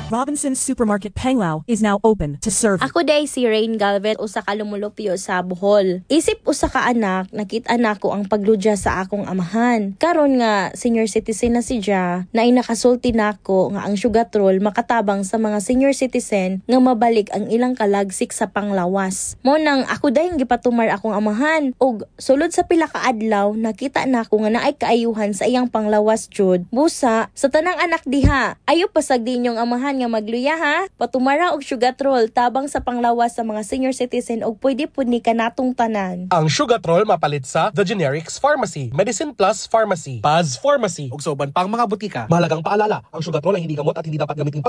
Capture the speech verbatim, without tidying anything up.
Robinson's Supermarket Panglao is now open to serve. Ako day si Rain Galvez usa ka lumulupyo sa Bohol. Isip usa ka anak, nakita nako ang pagludya sa akong amahan. Karon nga senior citizen na si Ja, na inakasulti nako nga ang sugatrol makatabang sa mga senior citizen nga mabalik ang ilang kalagsik sa panglawas. Mo nang ako day gipatumar akong amahan ug sulod sa pila ka adlaw nakita nako nga naay kaayuhan sa iyang panglawas jud. Busa sa tanang anak diha, ayo pasag din yung amahan nga magluya ha. Patumara og sugatrol tabang sa panglawas sa mga senior citizen og pwede pud ni kanatong tanan. Ang sugatrol mapalit sa The Generics Pharmacy, Medicine Plus Pharmacy, Paz Pharmacy ug sa uban pang mga butika. Mahalagang paalala, ang sugatrol ay hindi gamot at hindi dapat gamitin